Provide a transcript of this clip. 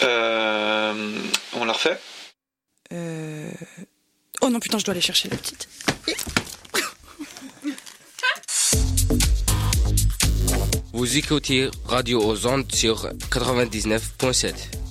On la refait? Oh non, putain, je dois aller chercher la petite. Vous écoutez Radio aux Ondes sur 99.7.